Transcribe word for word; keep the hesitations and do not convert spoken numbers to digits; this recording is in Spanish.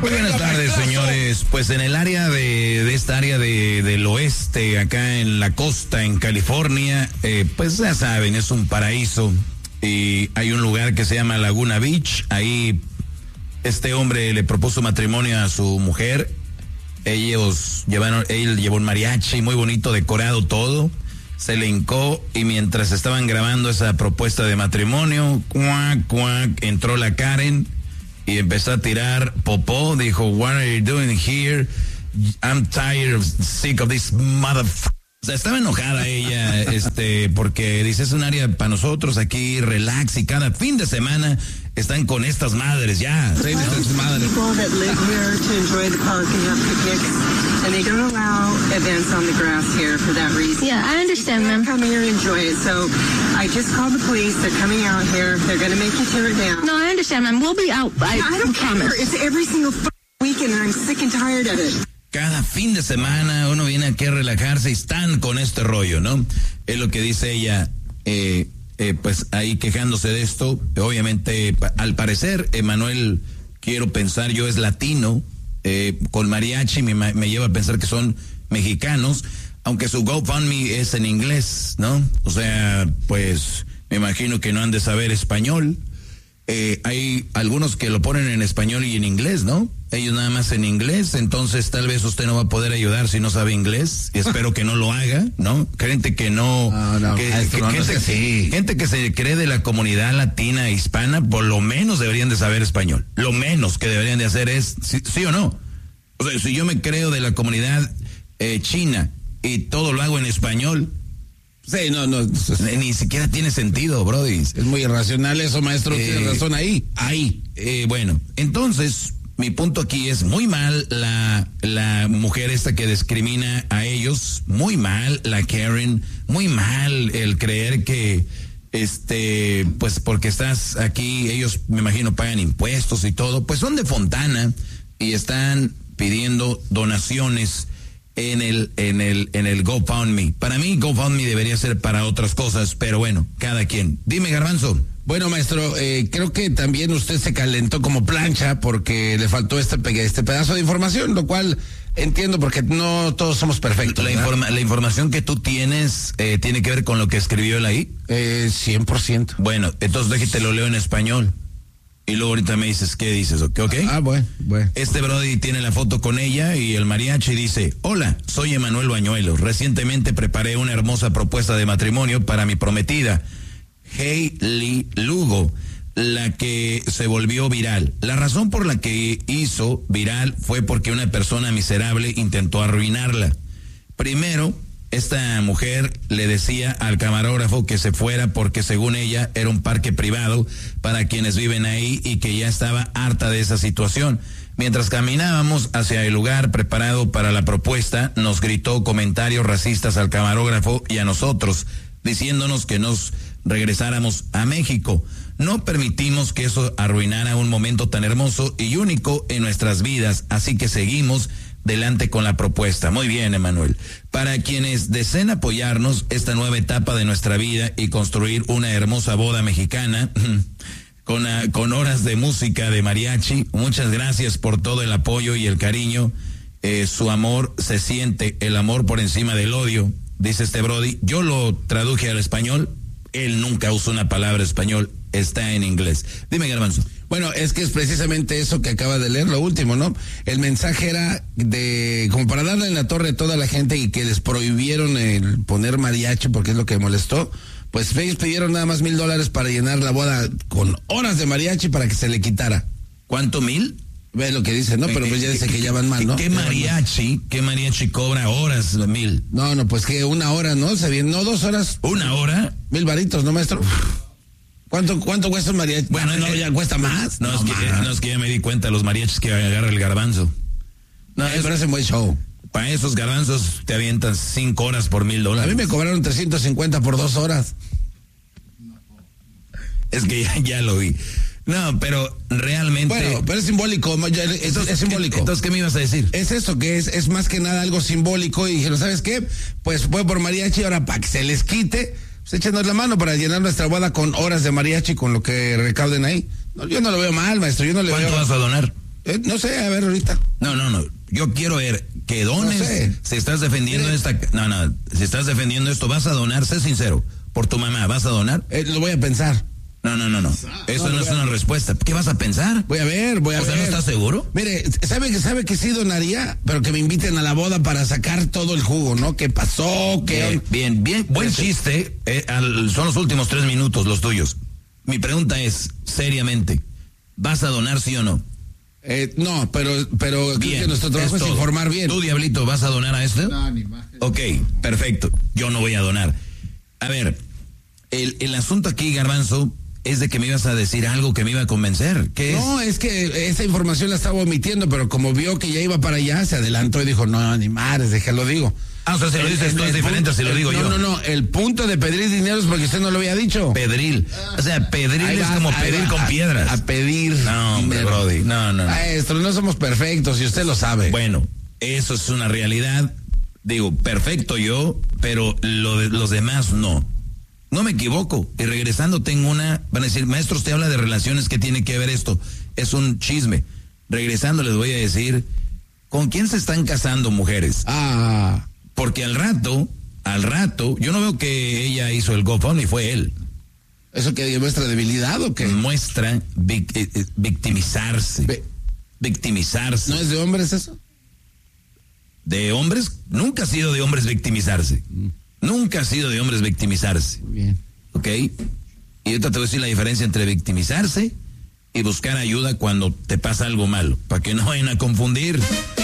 Muy buenas tardes, señores. Pues en el área de, de esta área de, del oeste, acá en la costa, en California, eh, pues ya saben, es un paraíso. Y hay un lugar que se llama Laguna Beach. Ahí este hombre le propuso matrimonio a su mujer. Ellos llevaron, él llevó un mariachi muy bonito, decorado todo. Se le hincó y mientras estaban grabando esa propuesta de matrimonio, cuac, cuac, entró la Karen y empezó a tirar popó. Dijo, what are you doing here? I'm tired, of, sick of this motherfucker. O sea, estaba enojada ella, este, porque dice, es un área para nosotros aquí, relax, y cada fin de semana están con estas madres, ya. Sí, estas madres. People that live here to enjoy the park and have picnics, and they don't allow events on the grass here for that reason. Yeah, I understand, ma'am. Come here and enjoy it. So I just called the police. They're coming out here. They're going to make you tear it down. No, I understand, ma'am. We'll be out. I, no, I don't promise. care. It's every single weekend, and I'm sick and tired of it. Cada fin de semana uno viene aquí a relajarse y están con este rollo, ¿no? Es lo que dice ella, eh, eh, pues ahí quejándose de esto. Obviamente, al parecer, Emanuel, quiero pensar yo, es latino, eh, con mariachi, me, me lleva a pensar que son mexicanos, aunque su GoFundMe es en inglés, ¿no? O sea, pues me imagino que no han de saber español. Eh, hay algunos que lo ponen en español y en inglés, ¿no? Ellos nada más en inglés, entonces tal vez usted no va a poder ayudar si no sabe inglés, y espero que no lo haga, ¿no? Gente que no... No, no, que, maestro, que, no, gente, no es así. gente que se cree de la comunidad latina, hispana, por lo menos deberían de saber español. Lo menos que deberían de hacer es, sí, sí o no. O sea, si yo me creo de la comunidad eh, china y todo lo hago en español... Sí, no, no. Ni siquiera tiene sentido, brody. Es muy irracional eso, maestro. Eh, tiene razón ahí. Ahí. Eh, bueno, entonces, mi punto aquí es muy mal la, la mujer esta que discrimina a ellos. Muy mal la Karen. Muy mal el creer que, este, pues porque estás aquí, ellos me imagino pagan impuestos y todo. Pues son de Fontana y están pidiendo donaciones en el en el en el GoFundMe. Para mí GoFundMe debería ser para otras cosas, pero bueno, cada quien. Dime, Garbanzo. Bueno, maestro, eh, creo que también usted se calentó como plancha porque le faltó este este pedazo de información, lo cual entiendo porque no todos somos perfectos. La, informa, la información que tú tienes eh, tiene que ver con lo que escribió él ahí. Eh, cien por ciento. Bueno, entonces déjate lo leo en español. Y luego ahorita me dices qué dices, ¿ok? okay? Ah, bueno, bueno. Este brody tiene la foto con ella y el mariachi dice, hola, soy Emanuel Bañuelos. Recientemente preparé una hermosa propuesta de matrimonio para mi prometida, Hailey Lugo, la que se volvió viral. La razón por la que hizo viral fue porque una persona miserable intentó arruinarla. Primero, esta mujer le decía al camarógrafo que se fuera porque según ella era un parque privado para quienes viven ahí y que ya estaba harta de esa situación. Mientras caminábamos hacia el lugar preparado para la propuesta, nos gritó comentarios racistas al camarógrafo y a nosotros, diciéndonos que nos regresáramos a México. No permitimos que eso arruinara un momento tan hermoso y único en nuestras vidas, así que seguimos delante con la propuesta. Muy bien, Emanuel. Para quienes deseen apoyarnos esta nueva etapa de nuestra vida y construir una hermosa boda mexicana con, uh, con horas de música de mariachi, muchas gracias por todo el apoyo y el cariño. Eh, su amor se siente, el amor por encima del odio, dice este brody. Yo lo traduje al español, él nunca usó una palabra español, está en inglés. Dime, Garbanzo. Bueno, es que es precisamente eso que acaba de leer, lo último, ¿no? El mensaje era de, como para darle en la torre a toda la gente y que les prohibieron el poner mariachi porque es lo que molestó. Pues ellos pidieron nada más mil dólares para llenar la boda con horas de mariachi para que se le quitara. ¿Cuánto mil? Ve lo que dice, ¿no? Pero pues ya dice que ya van mal, ¿no? ¿Qué mariachi? ¿Qué mariachi cobra horas de mil? No, no, pues que una hora, ¿no? Se viene, no, dos horas. ¿Una hora? Mil varitos, ¿no, maestro? ¿Cuánto, cuánto cuesta un mariachi? Bueno, no, ya cuesta más. No, no, es que, no, es que ya me di cuenta de los mariachis que agarra el Garbanzo. No, es, pero es un buen show. Para esos garbanzos te avientan cinco horas por mil dólares. A mí me cobraron trescientos cincuenta por dos horas. Es que ya, ya lo vi. No, pero realmente... Bueno, pero es simbólico, es, entonces, es simbólico. ¿qué, entonces, ¿qué me ibas a decir? Es eso, que es, es más que nada algo simbólico y dijeron, ¿sabes qué? Pues fue por mariachi, ahora para que se les quite, pues échenos la mano para llenar nuestra boda con horas de mariachi con lo que recauden ahí. No, yo no lo veo mal, maestro, yo no le ¿Cuánto veo... vas a donar? Eh, no sé, a ver ahorita. No, no, no. Yo quiero ver que dones. No sé. Si estás defendiendo Mire. esta. No, no. Si estás defendiendo esto, vas a donar, sé sincero. Por tu mamá, ¿vas a donar? Eh, lo voy a pensar. No, no, no, no. Eso no, no es una respuesta. ¿Qué vas a pensar? Voy a ver, voy a o ver. sea, ¿no estás seguro? Mire, sabe que sabe que sí donaría, pero que me inviten a la boda para sacar todo el jugo, ¿no? ¿Qué pasó? ¿Qué? Bien, bien, bien. Buen chiste. Eh, al, son los últimos tres minutos, los tuyos. Mi pregunta es, seriamente, ¿vas a donar sí o no? Eh, no, pero, pero creo Bien. que nuestro trabajo es, todo. informar bien. ¿Tú, Diablito, vas a donar a esto? No, ni más. Ok, perfecto. Yo no voy a donar. A ver, el, el asunto aquí, Garbanzo, es de que me ibas a decir algo que me iba a convencer. ¿Qué es? No, es que esa información la estaba omitiendo, pero como vio que ya iba para allá, se adelantó y dijo, no, ni madres, déjalo digo. Ah, o sea, si lo dices tú es diferente punto, si lo el, digo no, yo. No, no, no, el punto de pedir dinero es porque usted no lo había dicho. Pedril. O sea, pedril Ahí es va, como ahí pedir va, con a, piedras. A pedir. No, hombre, dinero. Brody. No, no, no. Maestro, no somos perfectos y usted lo sabe. Bueno, eso es una realidad. Digo, perfecto yo, pero lo de, los demás no. No me equivoco. Y regresando tengo una, van a decir, maestro, usted habla de relaciones, ¿qué tiene que ver esto? Es un chisme. Regresando les voy a decir, ¿con quién se están casando mujeres? Ah, Porque al rato, al rato, yo no veo que ella hizo el GoFundMe, fue él. ¿eso que demuestra debilidad o qué? Muestra vic- eh, eh, victimizarse. Ve- victimizarse. ¿No es de hombres eso? De hombres, nunca ha sido de hombres victimizarse. Nunca ha sido de hombres victimizarse. Muy bien. ¿Ok? Y ahorita te voy a decir la diferencia entre victimizarse y buscar ayuda cuando te pasa algo malo, para que no vayan a confundir.